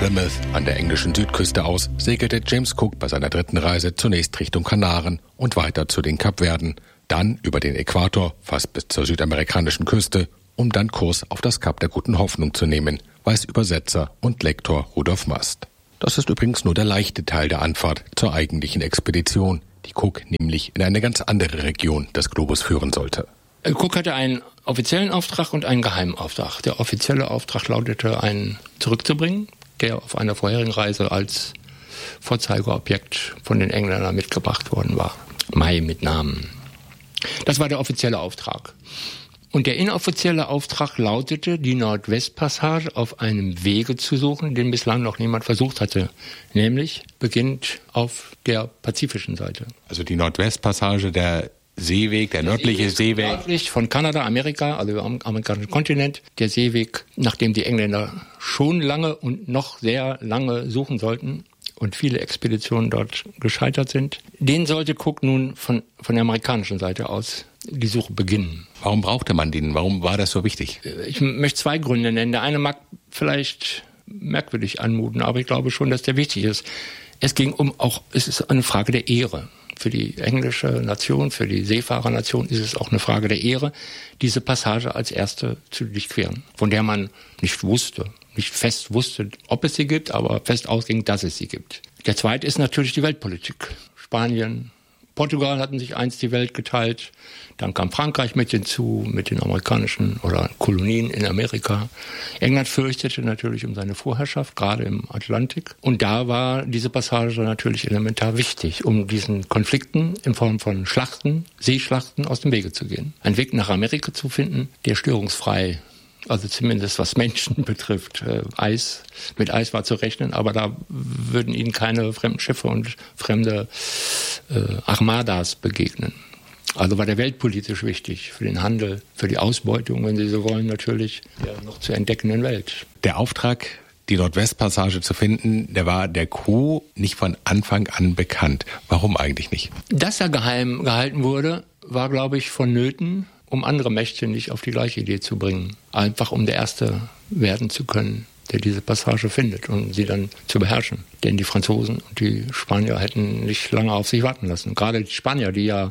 Plymouth an der englischen Südküste aus segelte James Cook bei seiner dritten Reise zunächst Richtung Kanaren und weiter zu den Kapverden, dann über den Äquator fast bis zur südamerikanischen Küste, um dann Kurs auf das Kap der Guten Hoffnung zu nehmen, weiß Übersetzer und Lektor Rudolf Mast. Das ist übrigens nur der leichte Teil der Anfahrt zur eigentlichen Expedition, die Cook nämlich in eine ganz andere Region des Globus führen sollte. Cook hatte einen offiziellen Auftrag und einen geheimen Auftrag. Der offizielle Auftrag lautete, einen zurückzubringen, der auf einer vorherigen Reise als Vorzeigeobjekt von den Engländern mitgebracht worden war. Mai mit Namen. Das war der offizielle Auftrag. Und der inoffizielle Auftrag lautete, die Nordwestpassage auf einem Wege zu suchen, den bislang noch niemand versucht hatte. Nämlich beginnt auf der pazifischen Seite. Also die Nordwestpassage, der Seeweg, der nördliche Seeweg. Nördlich von Kanada, Amerika, also am amerikanischen Kontinent. Der Seeweg, nachdem die Engländer schon lange und noch sehr lange suchen sollten und viele Expeditionen dort gescheitert sind. Den sollte Cook nun von der amerikanischen Seite aus die Suche beginnen. Warum brauchte man den? Warum war das so wichtig? Ich möchte zwei Gründe nennen. Der eine mag vielleicht merkwürdig anmuten, aber ich glaube schon, dass der wichtig ist. Es ist eine Frage der Ehre. Für die englische Nation, für die Seefahrernation ist es auch eine Frage der Ehre, diese Passage als erste zu durchqueren, von der man nicht fest wusste, ob es sie gibt, aber fest ausging, dass es sie gibt. Der zweite ist natürlich die Weltpolitik. Spanien, Portugal hatten sich einst die Welt geteilt, dann kam Frankreich mit hinzu, mit den amerikanischen oder Kolonien in Amerika. England fürchtete natürlich um seine Vorherrschaft, gerade im Atlantik. Und da war diese Passage natürlich elementar wichtig, um diesen Konflikten in Form von Schlachten, Seeschlachten aus dem Wege zu gehen. Einen Weg nach Amerika zu finden, der störungsfrei, also zumindest was Menschen betrifft. Mit Eis war zu rechnen, aber da würden ihnen keine fremden Schiffe und fremde Armadas begegnen. Also war der weltpolitisch wichtig, für den Handel, für die Ausbeutung, wenn Sie so wollen, natürlich, der noch zu entdeckenden Welt. Der Auftrag, die Nordwestpassage zu finden, der war der Crew nicht von Anfang an bekannt. Warum eigentlich nicht? Dass er geheim gehalten wurde, war, glaube ich, vonnöten, um andere Mächte nicht auf die gleiche Idee zu bringen. Einfach um der Erste werden zu können, der diese Passage findet und sie dann zu beherrschen. Denn die Franzosen und die Spanier hätten nicht lange auf sich warten lassen. Gerade die Spanier, die ja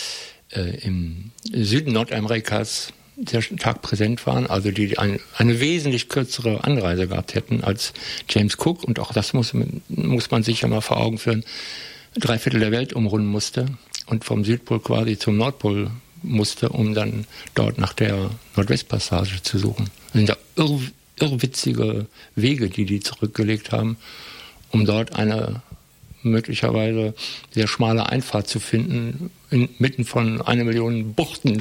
im Süden Nordamerikas sehr stark präsent waren, also die eine wesentlich kürzere Anreise gehabt hätten als James Cook. Und auch das muss man sich ja mal vor Augen führen. 3/4 der Welt umrunden musste und vom Südpol quasi zum Nordpol musste, um dann dort nach der Nordwestpassage zu suchen. Das sind ja irrwitzige Wege, die zurückgelegt haben, um dort eine möglicherweise sehr schmale Einfahrt zu finden, inmitten von 1 Million Buchten.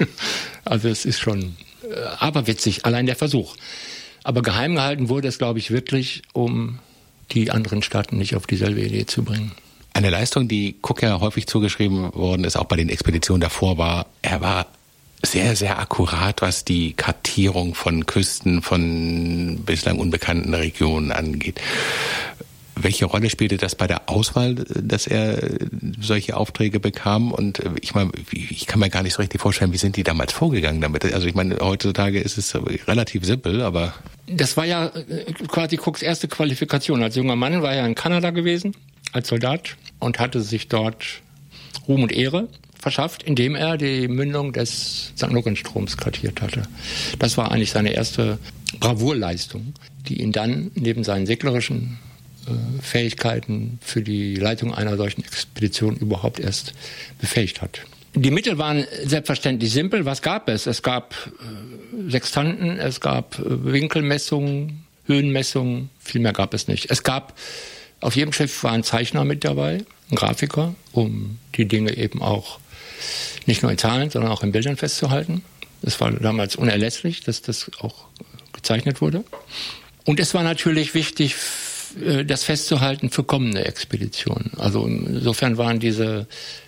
Also es ist schon aberwitzig, allein der Versuch. Aber geheim gehalten wurde es, glaube ich, wirklich, um die anderen Staaten nicht auf dieselbe Idee zu bringen. Eine Leistung, die Cook ja häufig zugeschrieben worden ist, auch bei den Expeditionen davor, war, er war sehr, sehr akkurat, was die Kartierung von Küsten, von bislang unbekannten Regionen angeht. Welche Rolle spielte das bei der Auswahl, dass er solche Aufträge bekam? Und ich meine, ich kann mir gar nicht so richtig vorstellen, wie sind die damals vorgegangen damit? Also ich meine, heutzutage ist es relativ simpel, aber... Das war ja quasi Cooks erste Qualifikation. Als junger Mann war er in Kanada gewesen, als Soldat, und hatte sich dort Ruhm und Ehre verschafft, indem er die Mündung des St. Lorenz-Stroms kartiert hatte. Das war eigentlich seine erste Bravourleistung, die ihn dann neben seinen seglerischen Fähigkeiten für die Leitung einer solchen Expedition überhaupt erst befähigt hat. Die Mittel waren selbstverständlich simpel. Was gab es? Es gab Sextanten, es gab Winkelmessungen, Höhenmessungen, viel mehr gab es nicht. Es gab, auf jedem Schiff war ein Zeichner mit dabei, ein Grafiker, um die Dinge eben auch nicht nur in Zahlen, sondern auch in Bildern festzuhalten. Es war damals unerlässlich, dass das auch gezeichnet wurde. Und es war natürlich wichtig, das festzuhalten für kommende Expeditionen. Also insofern waren diese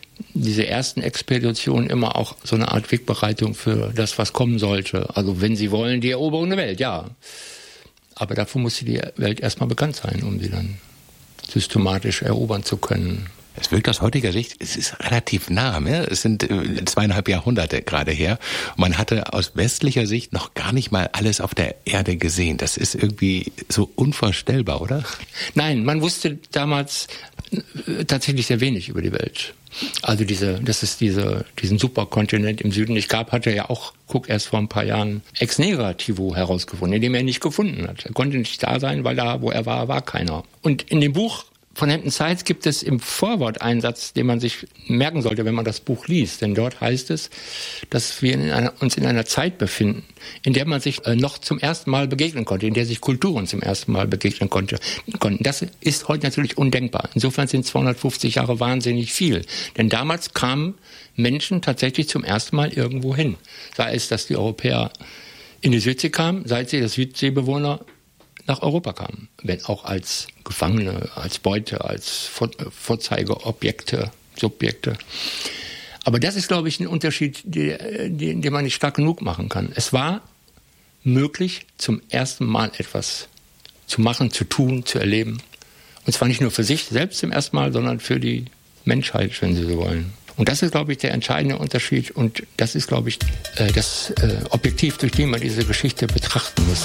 ersten Expeditionen immer auch so eine Art Wegbereitung für das, was kommen sollte. Also wenn Sie wollen, die Eroberung der Welt, ja. Aber dafür musste die Welt erstmal bekannt sein, um sie dann systematisch erobern zu können. Es wirkt aus heutiger Sicht, es ist relativ nah. Ne? Es sind 2,5 Jahrhunderte gerade her. Man hatte aus westlicher Sicht noch gar nicht mal alles auf der Erde gesehen. Das ist irgendwie so unvorstellbar, oder? Nein, man wusste damals tatsächlich sehr wenig über die Welt. Also dass es diesen Superkontinent im Süden nicht gab, hatte ja auch Cook erst vor ein paar Jahren ex negativo herausgefunden, indem er ihn nicht gefunden hat. Er konnte nicht da sein, weil da, wo er war keiner. Und in dem Buch von Hampton Sides gibt es im Vorwort einen Satz, den man sich merken sollte, wenn man das Buch liest. Denn dort heißt es, dass wir uns in einer Zeit befinden, in der man sich noch zum ersten Mal begegnen konnte, in der sich Kulturen zum ersten Mal begegnen konnten. Das ist heute natürlich undenkbar. Insofern sind 250 Jahre wahnsinnig viel. Denn damals kamen Menschen tatsächlich zum ersten Mal irgendwo hin. Sei es, dass die Europäer in die Südsee kamen, sei es, dass Südseebewohner nach Europa kamen, wenn auch als Gefangene, als Beute, als Vorzeigeobjekte, Subjekte. Aber das ist, glaube ich, ein Unterschied, den man nicht stark genug machen kann. Es war möglich, zum ersten Mal etwas zu machen, zu tun, zu erleben. Und zwar nicht nur für sich selbst zum ersten Mal, sondern für die Menschheit, wenn Sie so wollen. Und das ist, glaube ich, der entscheidende Unterschied. Und das ist, glaube ich, das Objektiv, durch den man diese Geschichte betrachten muss.